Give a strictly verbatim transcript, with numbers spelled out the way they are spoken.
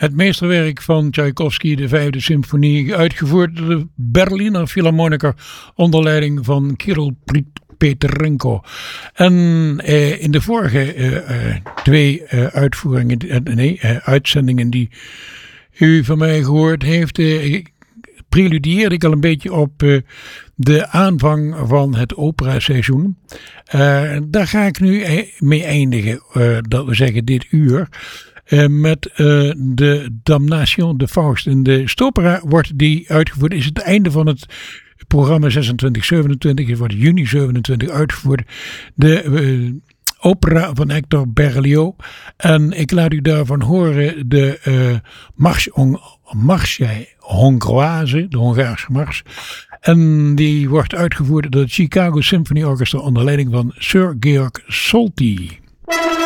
Het meesterwerk van Tchaikovsky, de vijfde symfonie, uitgevoerd door de Berliner Philharmoniker onder leiding van Kirill Petrenko. En eh, in de vorige eh, eh, twee eh, uitvoeringen, eh, nee, eh, uitzendingen die u van mij gehoord heeft, eh, preludeerde ik al een beetje op uh, de aanvang van het operaseizoen. Uh, daar ga ik nu mee eindigen, uh, dat we zeggen dit uur, uh, met uh, de Damnation de Faust. In de Stopera wordt die uitgevoerd, is het einde van het programma zesentwintig zevenentwintig, het wordt juni zevenentwintig uitgevoerd. De uh, opera van Hector Berlioz. En ik laat u daarvan horen de uh, Marche, Marche Hongroise, de Hongaarse mars. En die wordt uitgevoerd door het Chicago Symphony Orchestra onder leiding van Sir Georg Solti.